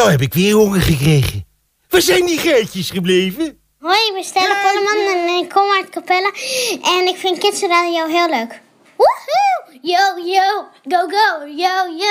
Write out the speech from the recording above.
Nou heb ik weer honger gekregen. Waar zijn die geitjes gebleven? Hoi, ik ben Stella Polleman en ik kom uit Capelle. En ik vind Kids Radio heel leuk. Woehoe! Yo, yo, go, go, yo, yo.